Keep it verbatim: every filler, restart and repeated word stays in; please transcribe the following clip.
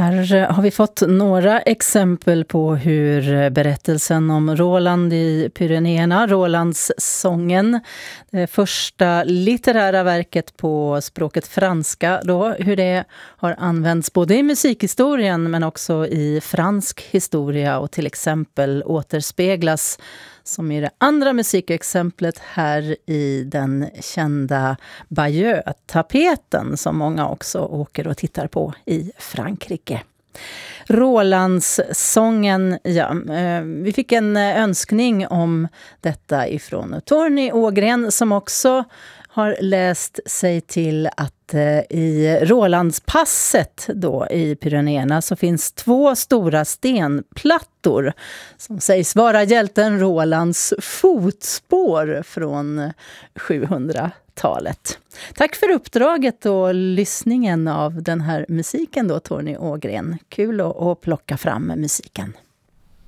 Här har vi fått några exempel på hur berättelsen om Roland i Pyrenéerna, Rolands sången, det första litterära verket på språket franska då, hur det har använts både i musikhistorien men också i fransk historia och till exempel återspeglas som i det andra musikexemplet här i den kända Bayeux-tapeten som många också åker och tittar på i Frankrike. Rolands sången, ja, vi fick en önskning om detta ifrån Torny Ågren som också har läst sig till att i Rolandspasset då i Pyrenéerna så finns två stora stenplattor som sägs vara hjälten Rolands fotspår från sjuhundratalet. Tack för uppdraget och lyssningen av den här musiken då, Torny Ågren. Kul att, att plocka fram musiken.